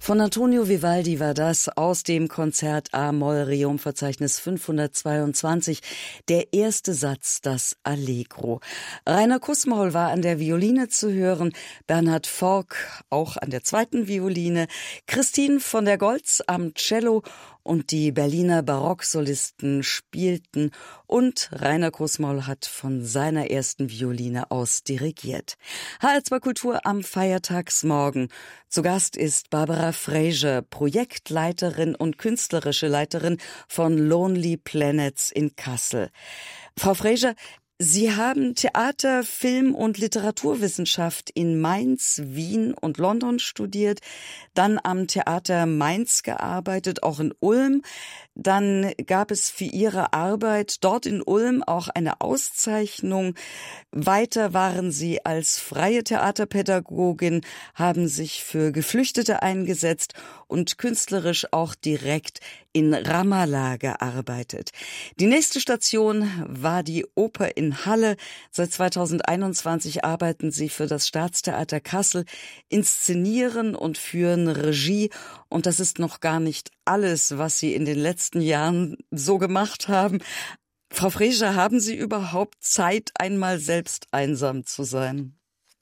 Von Antonio Vivaldi war das aus dem Konzert A-Moll Rerum-Verzeichnis 522, der erste Satz, das Allegro. Rainer Kussmaul war an der Violine zu hören, Bernhard Forck auch an der zweiten Violine, Christine von der Goltz am Cello und die Berliner Barocksolisten spielten und Rainer Kussmaul hat von seiner ersten Violine aus dirigiert. HR2 Kultur am Feiertagsmorgen. Zu Gast ist Barbara Fraser, Projektleiterin und künstlerische Leiterin von Lonely Planets in Kassel. Frau Fraser, Sie haben Theater-, Film- und Literaturwissenschaft in Mainz, Wien und London studiert, dann am Theater Mainz gearbeitet, auch in Ulm. Dann gab es für Ihre Arbeit dort in Ulm auch eine Auszeichnung. Weiter waren Sie als freie Theaterpädagogin, haben sich für Geflüchtete eingesetzt und künstlerisch auch direkt in Ramallah gearbeitet. Die nächste Station war die Oper in Halle. Seit 2021 arbeiten Sie für das Staatstheater Kassel, inszenieren und führen Regie. Und das ist noch gar nicht alles, was Sie in den letzten Jahren so gemacht haben. Frau Fraser, haben Sie überhaupt Zeit, einmal selbst einsam zu sein?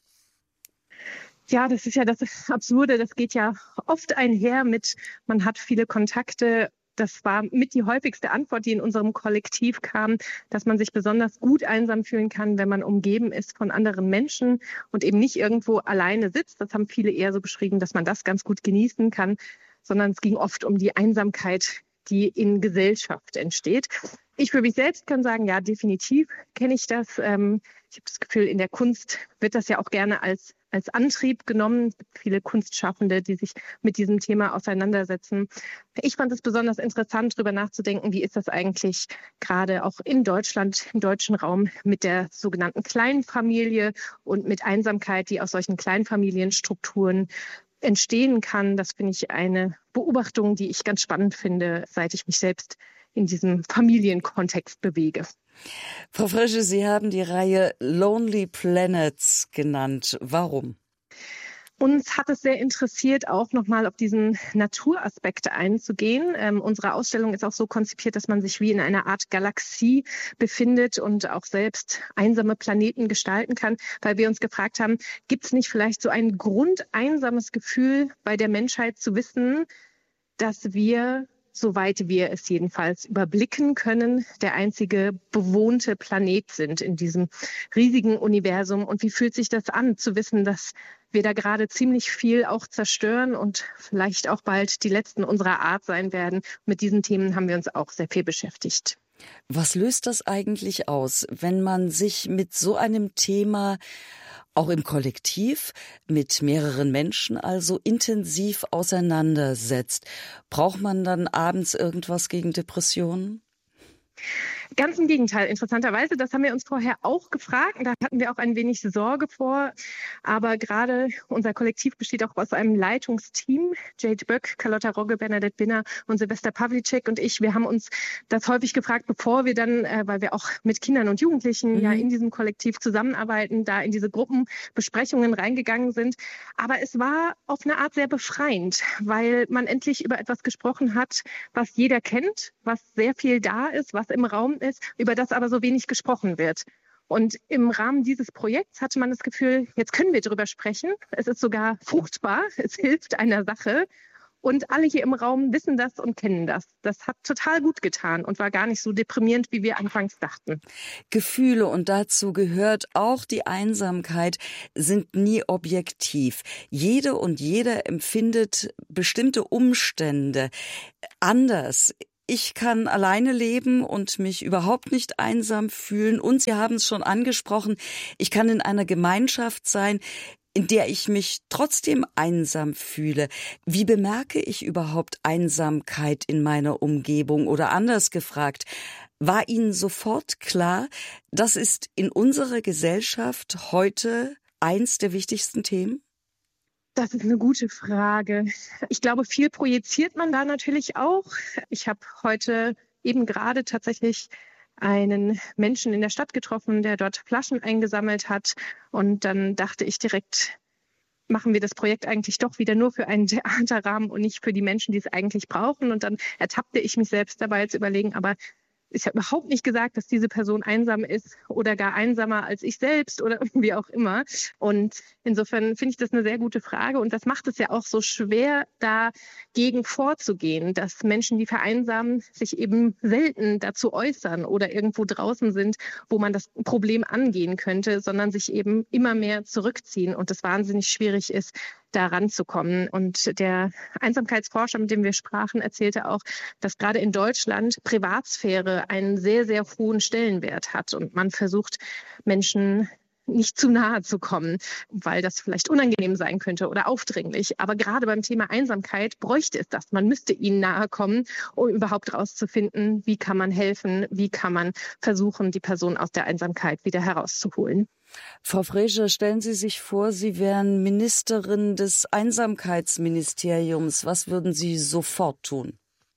Ja, das ist ja das Absurde. Das geht ja oft einher mit, man hat viele Kontakte. Das war mit die häufigste Antwort, die in unserem Kollektiv kam, dass man sich besonders gut einsam fühlen kann, wenn man umgeben ist von anderen Menschen und eben nicht irgendwo alleine sitzt. Das haben viele eher so beschrieben, dass man das ganz gut genießen kann, sondern es ging oft um die Einsamkeit, die in Gesellschaft entsteht. Ich für mich selbst kann sagen, ja, definitiv kenne ich das. Ich habe das Gefühl, in der Kunst wird das ja auch gerne als Antrieb genommen. Es gibt viele Kunstschaffende, die sich mit diesem Thema auseinandersetzen. Ich fand es besonders interessant, darüber nachzudenken, wie ist das eigentlich gerade auch in Deutschland, im deutschen Raum mit der sogenannten Kleinfamilie und mit Einsamkeit, die aus solchen Kleinfamilienstrukturen entstehen kann. Das finde ich eine Beobachtung, die ich ganz spannend finde, seit ich mich selbst in diesem Familienkontext bewege. Frau Fraser, Sie haben die Reihe Lonely Planets genannt. Warum? Uns hat es sehr interessiert, auch nochmal auf diesen Naturaspekt einzugehen. Unsere Ausstellung ist auch so konzipiert, dass man sich wie in einer Art Galaxie befindet und auch selbst einsame Planeten gestalten kann, weil wir uns gefragt haben, gibt es nicht vielleicht so ein grundeinsames Gefühl bei der Menschheit zu wissen, dass wir, soweit wir es jedenfalls überblicken können, der einzige bewohnte Planet sind in diesem riesigen Universum. Und wie fühlt sich das an, zu wissen, dass wir da gerade ziemlich viel auch zerstören und vielleicht auch bald die Letzten unserer Art sein werden? Mit diesen Themen haben wir uns auch sehr viel beschäftigt. Was löst das eigentlich aus, wenn man sich mit so einem Thema auch im Kollektiv mit mehreren Menschen also intensiv auseinandersetzt? Braucht man dann abends irgendwas gegen Depressionen? Ganz im Gegenteil. Interessanterweise, das haben wir uns vorher auch gefragt. Da hatten wir auch ein wenig Sorge vor. Aber gerade unser Kollektiv besteht auch aus einem Leitungsteam. Jade Böck, Carlotta Rogge, Bernadette Binner und Silvester Pawlicek und ich. Wir haben uns das häufig gefragt, bevor wir dann, weil wir auch mit Kindern und Jugendlichen ja in diesem Kollektiv zusammenarbeiten, da in diese Gruppenbesprechungen reingegangen sind. Aber es war auf eine Art sehr befreiend, weil man endlich über etwas gesprochen hat, was jeder kennt, was sehr viel da ist, was im Raum ist, über das aber so wenig gesprochen wird. Und im Rahmen dieses Projekts hatte man das Gefühl, jetzt können wir darüber sprechen. Es ist sogar fruchtbar, es hilft einer Sache. Und alle hier im Raum wissen das und kennen das. Das hat total gut getan und war gar nicht so deprimierend, wie wir anfangs dachten. Gefühle, und dazu gehört auch die Einsamkeit, sind nie objektiv. Jede und jeder empfindet bestimmte Umstände anders. Ich kann alleine leben und mich überhaupt nicht einsam fühlen. Und Sie haben es schon angesprochen, ich kann in einer Gemeinschaft sein, in der ich mich trotzdem einsam fühle. Wie bemerke ich überhaupt Einsamkeit in meiner Umgebung? Oder anders gefragt, war Ihnen sofort klar, das ist in unserer Gesellschaft heute eins der wichtigsten Themen? Das ist eine gute Frage. Ich glaube, viel projiziert man da natürlich auch. Ich habe heute eben gerade tatsächlich einen Menschen in der Stadt getroffen, der dort Flaschen eingesammelt hat. Und dann dachte ich direkt, machen wir das Projekt eigentlich doch wieder nur für einen Theaterrahmen und nicht für die Menschen, die es eigentlich brauchen. Und dann ertappte ich mich selbst dabei zu überlegen, aber ist ja überhaupt nicht gesagt, dass diese Person einsam ist oder gar einsamer als ich selbst oder wie auch immer. Und insofern finde ich das eine sehr gute Frage. Und das macht es ja auch so schwer, dagegen vorzugehen, dass Menschen, die vereinsamen, sich eben selten dazu äußern oder irgendwo draußen sind, wo man das Problem angehen könnte, sondern sich eben immer mehr zurückziehen und es wahnsinnig schwierig ist, da ranzukommen. Und der Einsamkeitsforscher, mit dem wir sprachen, erzählte auch, dass gerade in Deutschland Privatsphäre einen sehr, sehr hohen Stellenwert hat und man versucht, Menschen nicht zu nahe zu kommen, weil das vielleicht unangenehm sein könnte oder aufdringlich. Aber gerade beim Thema Einsamkeit bräuchte es das. Man müsste ihnen nahe kommen, um überhaupt herauszufinden, wie kann man helfen, wie kann man versuchen, die Person aus der Einsamkeit wieder herauszuholen. Frau Frege, stellen Sie sich vor, Sie wären Ministerin des Einsamkeitsministeriums. Was würden Sie sofort tun?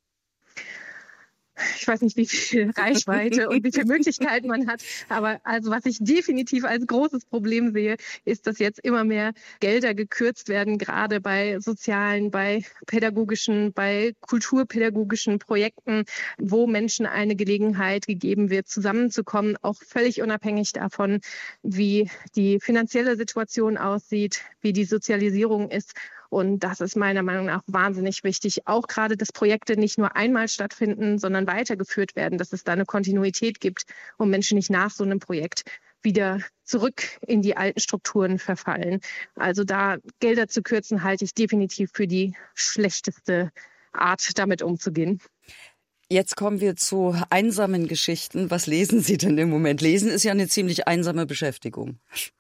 Ich weiß nicht, wie viel Reichweite und wie viele Möglichkeiten man hat. Aber also was ich definitiv als großes Problem sehe, ist, dass jetzt immer mehr Gelder gekürzt werden, gerade bei sozialen, bei pädagogischen, bei kulturpädagogischen Projekten, wo Menschen eine Gelegenheit gegeben wird, zusammenzukommen, auch völlig unabhängig davon, wie die finanzielle Situation aussieht, wie die Sozialisierung ist. Und das ist meiner Meinung nach wahnsinnig wichtig. Auch gerade, dass Projekte nicht nur einmal stattfinden, sondern weitergeführt werden, dass es da eine Kontinuität gibt und Menschen nicht nach so einem Projekt wieder zurück in die alten Strukturen verfallen. Also da Gelder zu kürzen, halte ich definitiv für die schlechteste Art, damit umzugehen. Jetzt kommen wir zu einsamen Geschichten. Was lesen Sie denn im Moment? Lesen ist ja eine ziemlich einsame Beschäftigung.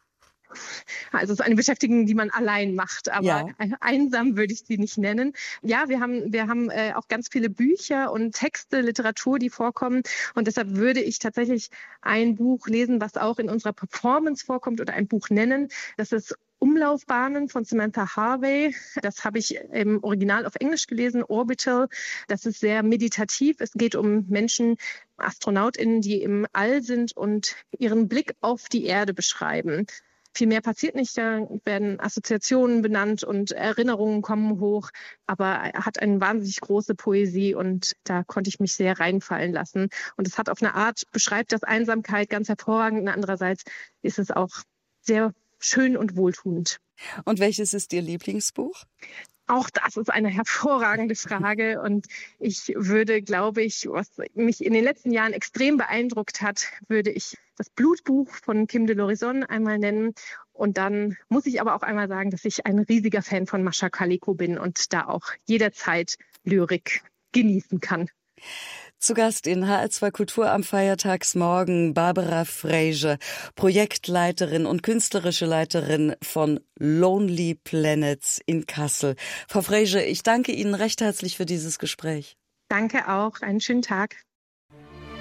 Also es ist eine Beschäftigung, die man allein macht, aber ja. Einsam würde ich sie nicht nennen. Ja, wir haben auch ganz viele Bücher und Texte, Literatur, die vorkommen und deshalb würde ich tatsächlich ein Buch lesen, was auch in unserer Performance vorkommt oder ein Buch nennen. Das ist Umlaufbahnen von Samantha Harvey. Das habe ich im Original auf Englisch gelesen, Orbital. Das ist sehr meditativ. Es geht um Menschen, AstronautInnen, die im All sind und ihren Blick auf die Erde beschreiben. Viel mehr passiert nicht, da werden Assoziationen benannt und Erinnerungen kommen hoch, aber er hat eine wahnsinnig große Poesie und da konnte ich mich sehr reinfallen lassen. Und es hat auf eine Art, beschreibt das Einsamkeit ganz hervorragend und andererseits ist es auch sehr schön und wohltuend. Und welches ist Ihr Lieblingsbuch? Auch das ist eine hervorragende Frage und ich würde, glaube ich, was mich in den letzten Jahren extrem beeindruckt hat, würde ich das Blutbuch von Kim de l'Horizon einmal nennen. Und dann muss ich aber auch einmal sagen, dass ich ein riesiger Fan von Mascha Kalikow bin und da auch jederzeit Lyrik genießen kann. Zu Gast in HR2 Kultur am Feiertagsmorgen Barbara Frege, Projektleiterin und künstlerische Leiterin von Lonely Planets in Kassel. Frau Frege, ich danke Ihnen recht herzlich für dieses Gespräch. Danke auch. Einen schönen Tag.